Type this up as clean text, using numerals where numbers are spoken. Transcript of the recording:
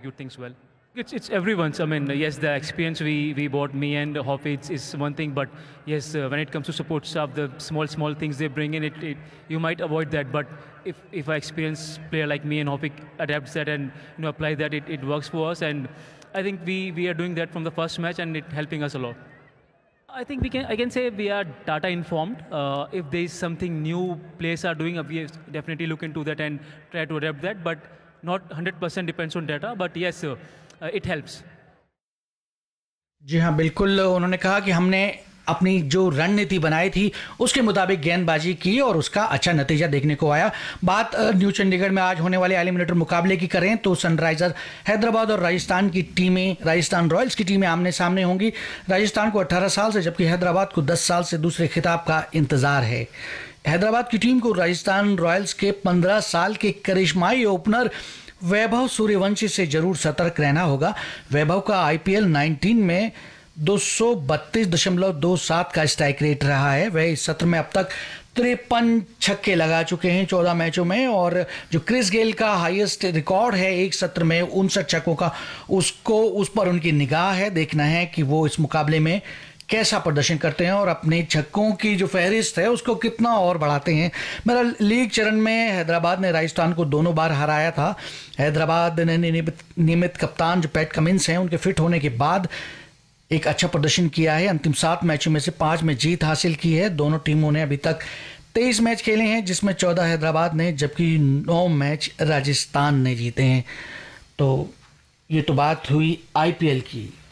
execute things well. It's everyone's. I mean, yes, the experience we bought, me and Hoppe, is one thing, but yes, when it comes to support staff, the small things they bring in, it you might avoid that. But if an experienced player like me and Hoppe adapts that and apply that, it works for us. And I think we are doing that from the first match, and it helping us a lot. I think I can say we are data informed. If there is something new players are doing, we definitely look into that and try to adapt that. But not 100% depends on data. But yes, it helps. जी हाँ, बिल्कुल। उन्होंने कहा कि हमने अपनी जो रणनीति बनाई थी उसके मुताबिक गेंदबाजी की और उसका अच्छा नतीजा देखने को आया। बात न्यू चंडीगढ़ में आज होने वाले एलिमिनेटर मुकाबले की करें तो सनराइजर हैदराबाद और राजस्थान की टीमें, राजस्थान रॉयल्स की टीमें आमने सामने होंगी। राजस्थान को 18 साल से जबकि हैदराबाद को 10 साल से दूसरे खिताब का इंतजार है। हैदराबाद की टीम को राजस्थान रॉयल्स के 15 साल के करिश्माई ओपनर वैभव सूर्यवंशी से जरूर सतर्क रहना होगा। वैभव का IPL 19 में 232.27 का स्ट्राइक रेट रहा है। वह इस सत्र में अब तक 53 छक्के लगा चुके हैं 14 मैचों में, और जो क्रिस गेल का हाईएस्ट रिकॉर्ड है एक सत्र में 59 छक्कों का, उस पर उनकी निगाह है। देखना है कि वो इस मुकाबले में कैसा प्रदर्शन करते हैं और अपने छक्कों की जो फहरिस्त है उसको कितना और बढ़ाते हैं। मेरा लीग चरण में हैदराबाद ने राजस्थान को दोनों बार हराया था। हैदराबाद ने नियमित कप्तान जो पैट कमिंस हैं उनके फिट होने के बाद एक अच्छा प्रदर्शन किया है। अंतिम 7 मैचों में से 5 में जीत हासिल की है। दोनों टीमों ने अभी तक 23 मैच खेले हैं जिसमें 14 हैदराबाद ने जबकि 9 मैच राजस्थान ने जीते हैं। तो ये तो बात हुई IPL की।